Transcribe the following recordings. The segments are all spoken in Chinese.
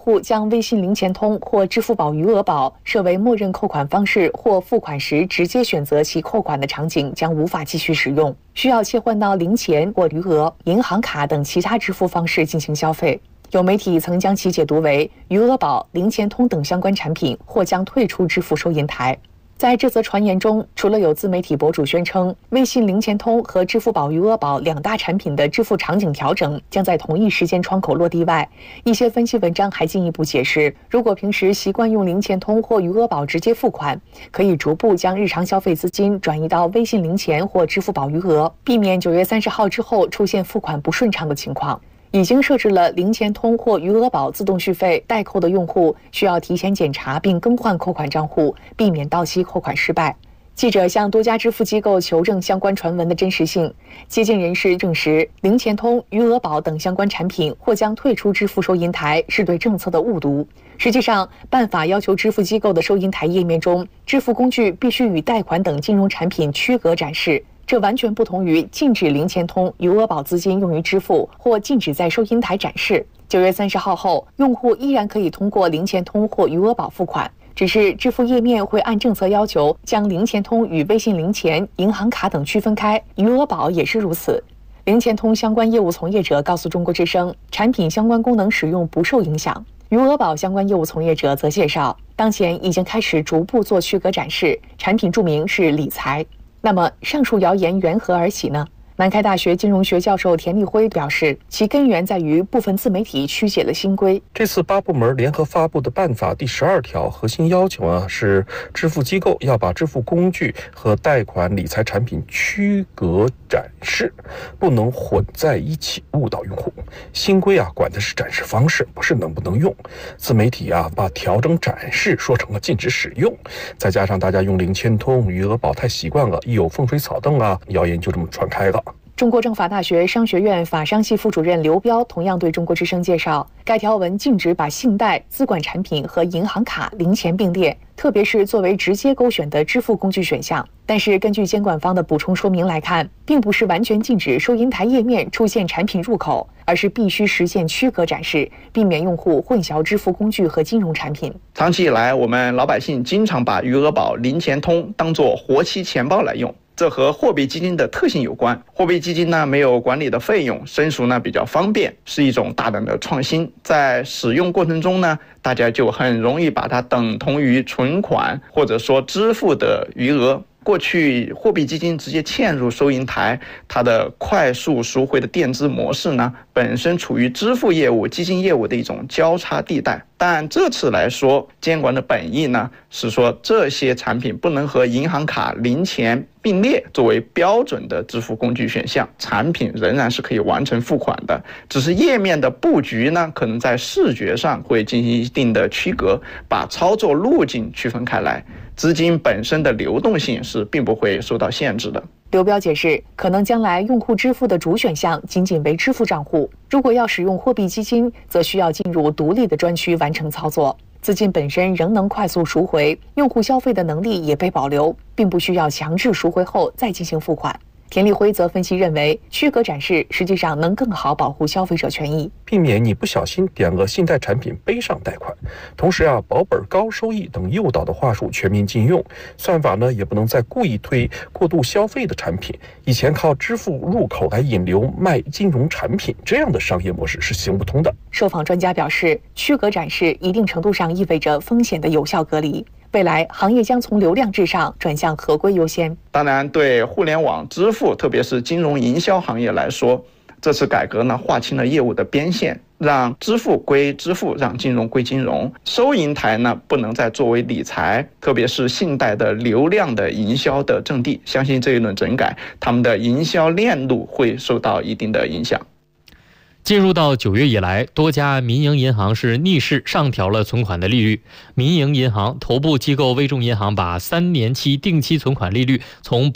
户将微信零钱通或支付宝余额宝设为默认扣款方式或付款时直接选择其扣款的场景将无法继续使用，需要切换到零钱或余额、银行卡等其他支付方式进行消费。有媒体曾将其解读为余额宝、零钱通等相关产品或将退出支付收银台。在这则传言中，除了有自媒体博主宣称微信零钱通和支付宝余额宝两大产品的支付场景调整将在同一时间窗口落地外，一些分析文章还进一步解释，如果平时习惯用零钱通或余额宝直接付款，可以逐步将日常消费资金转移到微信零钱或支付宝余额，避免9月30号之后出现付款不顺畅的情况。已经设置了零钱通或余额宝自动续费代扣的用户，需要提前检查并更换扣款账户，避免到期扣款失败。记者向多家支付机构求证相关传闻的真实性，接近人士证实，零钱通、余额宝等相关产品或将退出支付收银台是对政策的误读。实际上，办法要求支付机构的收银台页面中，支付工具必须与贷款等金融产品区隔展示。这完全不同于禁止零钱通、余额宝资金用于支付或禁止在收银台展示。9月30号后，用户依然可以通过零钱通或余额宝付款，只是支付页面会按政策要求将零钱通与微信零钱、银行卡等区分开，余额宝也是如此。零钱通相关业务从业者告诉中国之声，产品相关功能使用不受影响。余额宝相关业务从业者则介绍，当前已经开始逐步做区隔展示，产品注明是理财。那么上述谣言缘何而起呢？南开大学金融学教授田立辉表示，其根源在于部分自媒体曲解了新规。 这次8部门联合发布的办法第12条核心要求是支付机构要把支付工具和贷款理财产品区隔展示，不能混在一起误导用户。新规管的是展示方式，不是能不能用。自媒体把调整展示说成了禁止使用，再加上大家用零钱通、余额宝太习惯了，一有风吹草动谣言就这么传开了。 中国政法大学商学院法商系副主任刘彪同样对中国之声介绍，该条文禁止把信贷、资管产品和银行卡、零钱并列，特别是作为直接勾选的支付工具选项。但是根据监管方的补充说明来看，并不是完全禁止收银台页面出现产品入口，而是必须实现区隔展示，避免用户混淆支付工具和金融产品。 长期以来，我们老百姓经常把余额宝、零钱通当作活期钱包来用，这和货币基金的特性有关。货币基金没有管理的费用，申赎比较方便，是一种大胆的创新。在使用过程中大家就很容易把它等同于存款或者说支付的余额。过去货币基金直接嵌入收银台，它的快速赎回的垫资模式本身处于支付业务、基金业务的一种交叉地带。但这次来说，监管的本意是说这些产品不能和银行卡、零钱并列作为标准的支付工具选项，产品仍然是可以完成付款的，只是页面的布局可能在视觉上会进行一定的区隔，把操作路径区分开来，资金本身的流动性是并不会受到限制的。 刘彪解释，可能将来用户支付的主选项仅为支付账户，如果要使用货币基金，则需要进入独立的专区完成操作。资金本身仍能快速赎回，用户消费的能力也被保留，并不需要强制赎回后再进行付款。田立辉则分析认为，区隔展示实际上能更好保护消费者权益， 避免你不小心点了信贷产品背上贷款。同时保本、高收益等诱导的话术全面禁用，算法也不能再故意推过度消费的产品。以前靠支付入口来引流卖金融产品，这样的商业模式是行不通的。 受访专家表示，区隔展示一定程度上意味着风险的有效隔离。未来行业将从流量至上转向合规优先。 当然，对互联网支付，特别是金融营销行业来说，这次改革划清了业务的边线，让支付归支付，让金融归金融。收银台不能再作为理财，特别是信贷的流量的营销的阵地。相信这一轮整改，他们的营销链路会受到一定的影响。 进入到9月以来，多家民营银行是逆势上调了存款的利率。民营银行头部机构微众银行把3年期定期存款利率从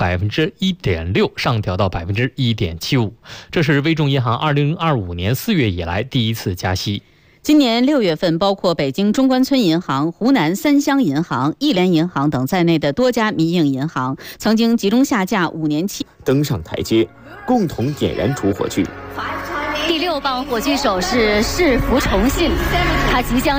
1.6% 上调到 1.75%， 这是微众银行2025年4月以来第一次加息。 今年6月份，包括北京中关村银行、湖南三湘银行、义联银行等在内的多家民营银行曾经集中下架5年期， 登上台阶，共同点燃烛火炬。 第6棒火炬手是市福重信，他即将